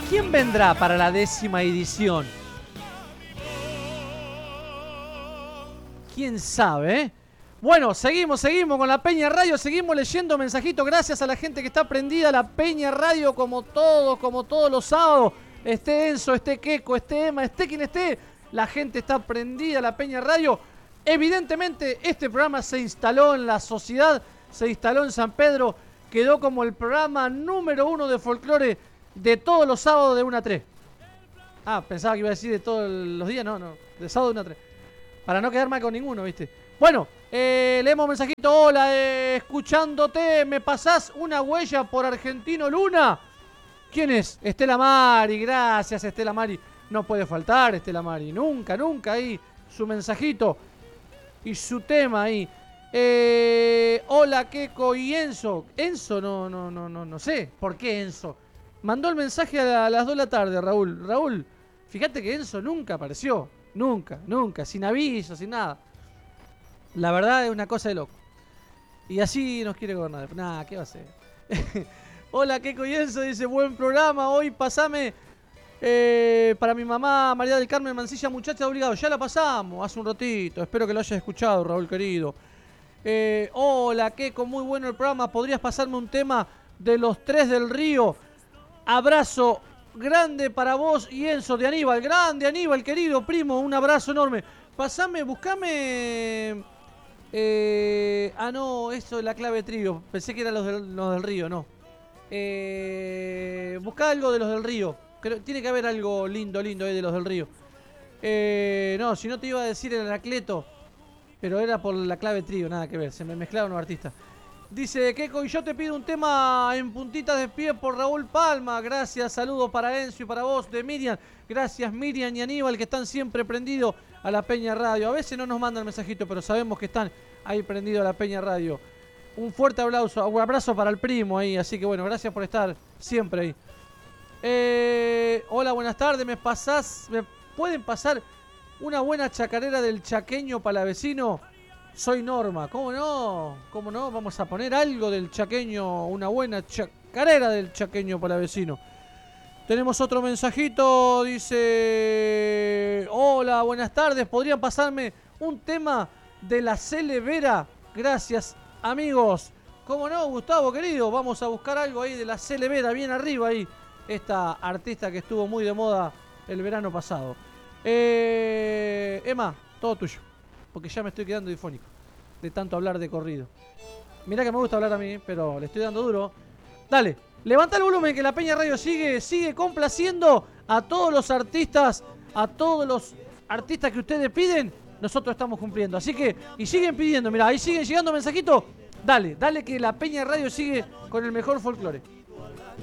¿Quién vendrá para la 10ª edición? ¿Quién sabe, eh? Bueno, seguimos con la Peña Radio, seguimos leyendo mensajitos, gracias a la gente que está prendida a la Peña Radio como todos los sábados. Esté Enzo, esté Keco, esté Emma, esté quien esté, la gente está prendida a la Peña Radio. Evidentemente este programa se instaló en la sociedad, se instaló en San Pedro, quedó como el programa número 1 de folclore de todos los sábados de 1 a 3. Ah, pensaba que iba a decir de todos los días, no, de sábado de 1 a 3. Para no quedar mal con ninguno, ¿viste? Bueno, leemos mensajito. Hola, escuchándote, ¿me pasás una huella por Argentino Luna? ¿Quién es? Estela Mari, gracias Estela Mari. No puede faltar Estela Mari, nunca ahí su mensajito y su tema ahí. Hola, Keco y Enzo. Enzo, no sé por qué Enzo. Mandó el mensaje a las 2 de la tarde, Raúl. Raúl, fíjate que Enzo nunca apareció. Nunca, sin aviso, sin nada. La verdad es una cosa de loco. Y así nos quiere gobernar. Nada, ¿qué va a hacer? Hola, Keco y Enzo, dice, buen programa. Hoy pasame para mi mamá, María del Carmen Mancilla, muchacha obligado. Ya la pasamos hace un ratito. Espero que lo hayas escuchado, Raúl querido. Hola, Keco, muy bueno el programa. ¿Podrías pasarme un tema de los Tres del Río? Abrazo grande para vos y Enzo de Aníbal. Grande Aníbal, querido primo, un abrazo enorme. Pasame, buscame. No, eso es la clave trío. Pensé que eran los del Río, no. Buscá algo de los del Río. Tiene que haber algo lindo ahí de los del Río. No, si no te iba a decir el Anacleto, pero era por la clave trío, nada que ver. Se me mezclaron los artistas. Dice Keco, y yo te pido un tema en puntitas de pie por Raúl Palma. Gracias, saludos para Enzo y para vos de Miriam. Gracias Miriam y Aníbal que están siempre prendidos a la Peña Radio. A veces no nos mandan mensajito, pero sabemos que están ahí prendidos a la Peña Radio. Un fuerte abrazo para el primo ahí. Así que bueno, gracias por estar siempre ahí. Hola, buenas tardes. ¿Me pueden pasar una buena chacarera del chaqueño palavecino? Soy Norma. ¿Cómo no? Vamos a poner algo del chaqueño, una buena chacarera del chaqueño palavecino. Tenemos otro mensajito, dice... Hola, buenas tardes. ¿Podrían pasarme un tema de la Cele Vera? Gracias, amigos. ¿Cómo no, Gustavo, querido? Vamos a buscar algo ahí de la Cele Vera, bien arriba ahí. Esta artista que estuvo muy de moda el verano pasado. Emma, todo tuyo. Porque ya me estoy quedando difónico de tanto hablar de corrido. Mirá que me gusta hablar a mí, pero le estoy dando duro. Dale, levanta el volumen que la Peña Radio sigue complaciendo a todos los artistas, que ustedes piden. Nosotros estamos cumpliendo. Así que, y siguen pidiendo, mirá, ahí siguen llegando mensajitos. Dale que la Peña Radio sigue con el mejor folclore.